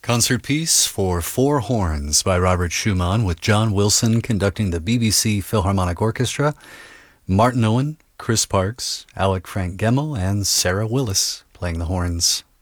Concert piece for four horns by Robert Schumann, with John Wilson conducting the BBC Philharmonic Orchestra, Martin Owen, Chris Parks, Alec Frank Gemmel, and Sarah Willis playing the horns.